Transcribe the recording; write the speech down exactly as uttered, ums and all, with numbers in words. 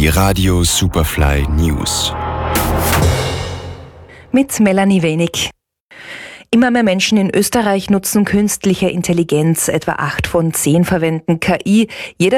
Die Radio Superfly News. Mit Melanie Wenig. Immer mehr Menschen in Österreich nutzen künstliche Intelligenz. Etwa acht von zehn verwenden K I. Jeder